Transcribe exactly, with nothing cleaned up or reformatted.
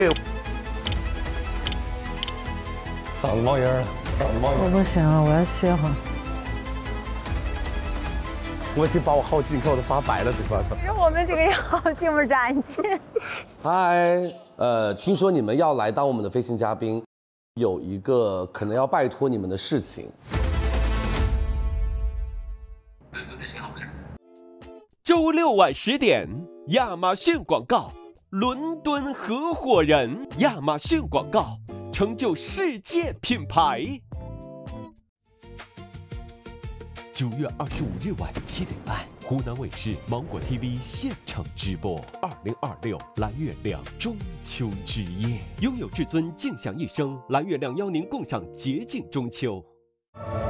嗓子冒烟了，嗓子冒烟。 我不行了，我要歇会儿。 我已经把我耗尽，看我都发白了，嘴巴上。 其实我们几个也好尽不沾劲。 嗨，呃，听说你们要来当我们的飞行嘉宾，有一个可能要拜托你们的事情。 周六晚十点，亚马逊广告，伦敦合伙人，亚马逊广告，成就世界品牌。九月二十五日晚七点半，湖南卫视芒果 T V 现场直播二零二六蓝月亮中秋之夜，拥有至尊，静享一生。蓝月亮邀您共赏洁净中秋。